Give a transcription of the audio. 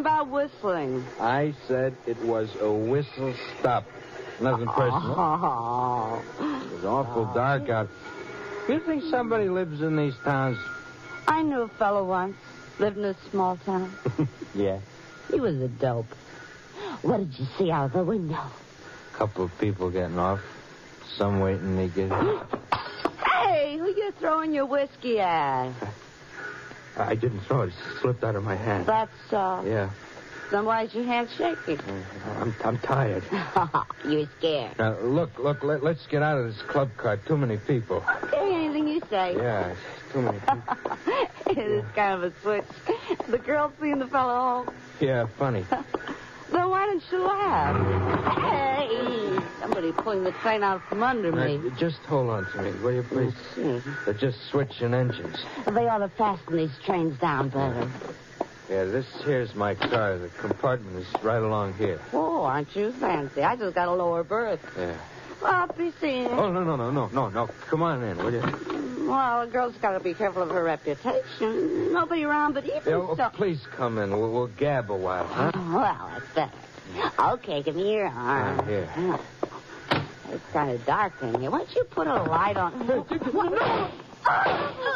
about whistling? I said it was a whistle stop. Nothing personal. Oh. It was awful dark out. You think somebody lives in these towns? I knew a fellow once. Lived in a small town. Yeah. He was a dope. What did you see out of the window? Couple of people getting off. Some waiting to get... Hey, who you throwing your whiskey at? I didn't throw it. It slipped out of my hand. That's, Yeah. Then why's your hand shaking? I'm tired. You're scared. Now, look, let's get out of this club car. Too many people. Okay, anything you say. Yeah, too many people. It is kind of a switch. The girl seeing the fellow home. Yeah, funny. Then why didn't you laugh? Hey, somebody pulling the train out from under me. Just hold on to me, will you, please? They're just switching engines. They ought to fasten these trains down better. Yeah, this here's my car. The compartment is right along here. Oh, aren't you fancy? I just got a lower berth. Yeah. Well, be seeing. Oh, no. Come on in, will you? Well, a girl's got to be careful of her reputation. Nobody around but even so. Please come in. We'll gab a while, huh? Well, that's better. Okay, give me your arm. Here. It's kind of dark in here. Why don't you put a light on? What?